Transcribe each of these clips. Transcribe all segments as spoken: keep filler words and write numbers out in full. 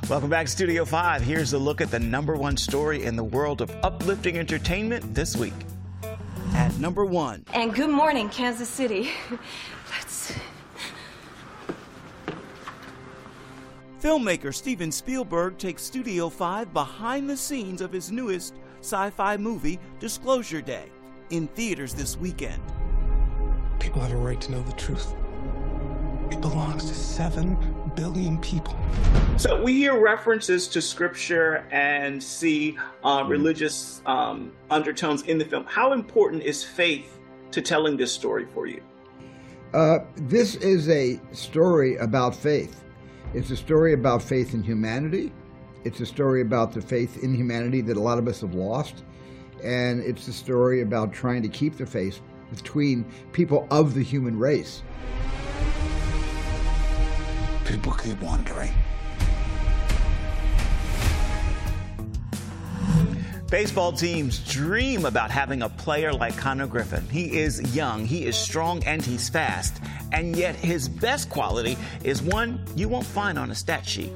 Welcome back to Studio five. Here's a look at the number one story in the world of uplifting entertainment this week. At number one. And good morning, Kansas City. Let's... Filmmaker Steven Spielberg takes Studio five behind the scenes of his newest sci-fi movie, Disclosure Day, in theaters this weekend. People have a right to know the truth. It belongs to seven billion people. So we hear references to scripture and see uh, religious um, undertones in the film. How important is faith to telling this story for you? Uh, this is a story about faith. It's a story about faith in humanity. It's a story about the faith in humanity that a lot of us have lost. And it's a story about trying to keep the faith between people of the human race. People keep wondering. Baseball teams dream about having a player like Connor Griffin. He is young, he is strong, and he's fast. And yet his best quality is one you won't find on a stat sheet.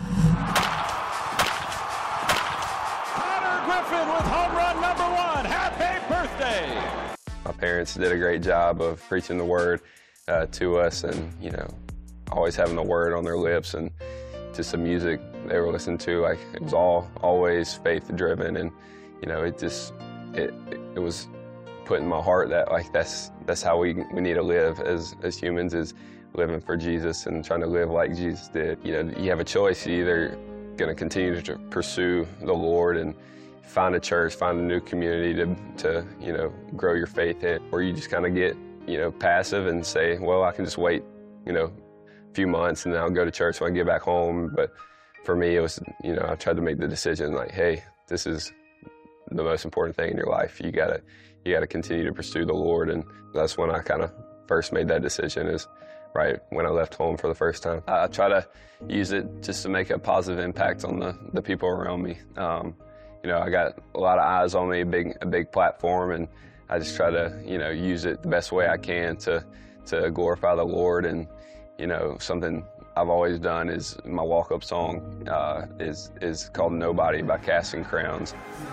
Connor Griffin with home run number one. Happy birthday! My parents did a great job of preaching the word uh, to us, and, you know, always having the word on their lips, and just the music they were listening to, like, it was all always faith driven, and, you know, it just it it was put in my heart that, like, that's that's how we we need to live as as humans, is living for Jesus and trying to live like Jesus did. You know, you have a choice. You're either going to continue to pursue the Lord and find a church, find a new community to to you know grow your faith in, or you just kind of get you know passive and say, well, I can just wait, you know. few months and then I'll go to church when I get back home. But for me, it was, you know, I tried to make the decision like, hey, this is the most important thing in your life. You gotta, you gotta continue to pursue the Lord. And that's when I kind of first made that decision, is right when I left home for the first time. I, I try to use it just to make a positive impact on the, the people around me. Um, you know, I got a lot of eyes on me, a big, a big platform, and I just try to, you know, use it the best way I can to, to glorify the Lord. And you know, something I've always done is my walk-up song uh, is is called "Nobody" by Casting Crowns.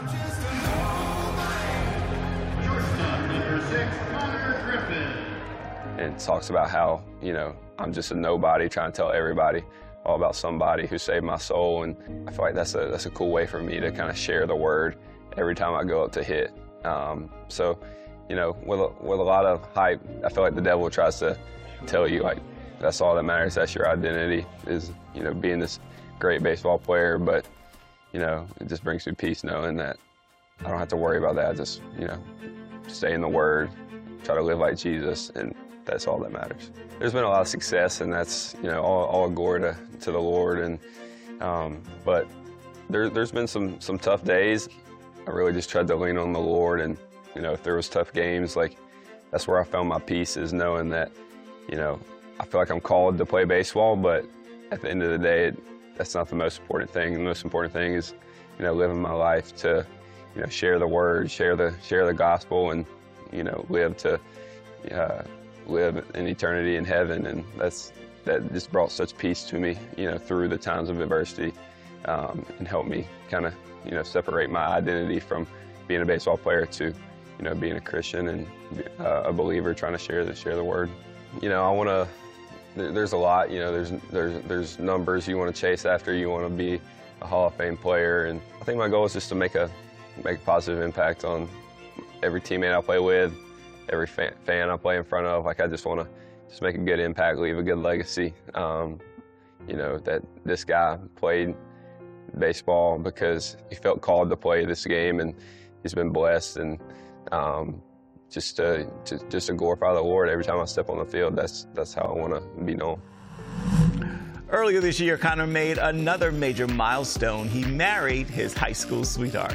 And it talks about how, you know, I'm just a nobody trying to tell everybody all about somebody who saved my soul, and I feel like that's a that's a cool way for me to kind of share the word every time I go up to hit. Um, so, you know, with a, with a lot of hype, I feel like the devil tries to tell you, like, that's all that matters. That's your identity, is, you know, being this great baseball player. But, you know, it just brings me peace knowing that I don't have to worry about that. I just, you know, stay in the Word, try to live like Jesus, and that's all that matters. There's been a lot of success, and that's, you know, all, all glory to, to the Lord. And um, but there, there's been some some tough days. I really just tried to lean on the Lord, and, you know, if there was tough games, like, that's where I found my peace, is knowing that, you know, I feel like I'm called to play baseball, but at the end of the day, it, that's not the most important thing. The most important thing is, you know, living my life to, you know, share the word, share the share the gospel, and, you know, live to uh, live in eternity in heaven. And that's that just brought such peace to me, you know, through the times of adversity, um, and helped me kind of, you know, separate my identity from being a baseball player to, you know, being a Christian and uh, a believer trying to share the share the word. You know, I want to. There's a lot, you know, there's there's there's numbers you want to chase after. You want to be a Hall of Fame player, and I think my goal is just to make a make a positive impact on every teammate I play with, every fan, fan I play in front of. Like, I just want to just make a good impact, leave a good legacy. Um, you know, that this guy played baseball because he felt called to play this game, and he's been blessed, and um, just to, to just to glorify the Lord every time I step on the field. That's that's how I want to be known. Earlier this year, Connor made another major milestone. He married his high school sweetheart.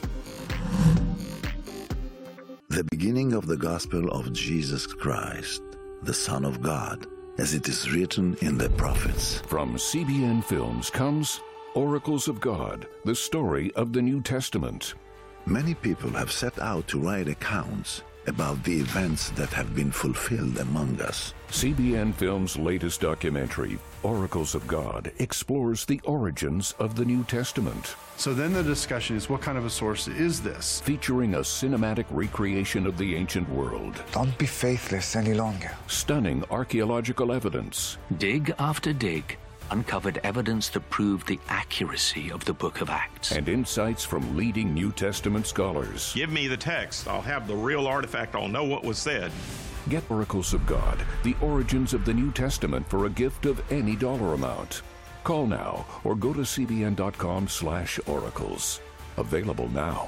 The beginning of the gospel of Jesus Christ, the Son of God, as it is written in the prophets. From C B N Films comes Oracles of God, the story of the New Testament. Many people have set out to write accounts about the events that have been fulfilled among us. C B N Films' latest documentary, Oracles of God explores the origins of the New Testament. So then the discussion is, what kind of a source is this? Featuring a cinematic recreation of the ancient world. Don't be faithless any longer. Stunning archaeological evidence. Dig after dig uncovered evidence that proved the accuracy of the book of Acts. And insights from leading New Testament scholars. Give me the text. I'll have the real artifact. I'll know what was said. Get Oracles of God, the origins of the New Testament for a gift of any dollar amount. Call now or go to cbn.com slash oracles. Available now.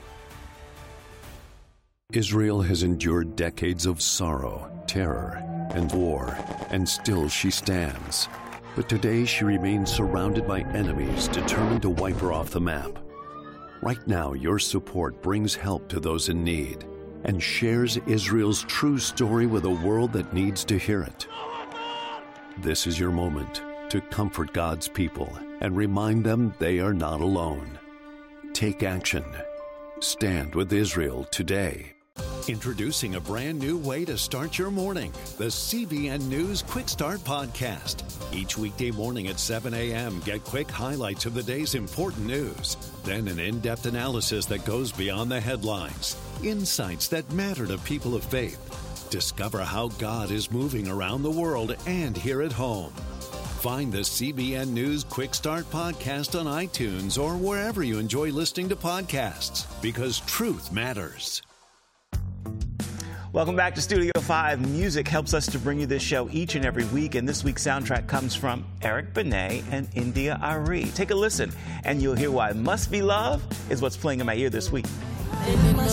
Israel has endured decades of sorrow, terror, and war, and still she stands. But today she remains surrounded by enemies determined to wipe her off the map. Right now, your support brings help to those in need and shares Israel's true story with a world that needs to hear it. This is your moment to comfort God's people and remind them they are not alone. Take action. Stand with Israel today. Introducing a brand new way to start your morning, the C B N News Quick Start Podcast. Each weekday morning at seven a.m., get quick highlights of the day's important news. Then an in-depth analysis that goes beyond the headlines. Insights that matter to people of faith. Discover how God is moving around the world and here at home. Find the C B N News Quick Start Podcast on iTunes or wherever you enjoy listening to podcasts, because truth matters. Welcome back to Studio five. Music helps us to bring you this show each and every week, and this week's soundtrack comes from Eric Benet and India Ari. Take a listen, and you'll hear why Must Be Love is what's playing in my ear this week.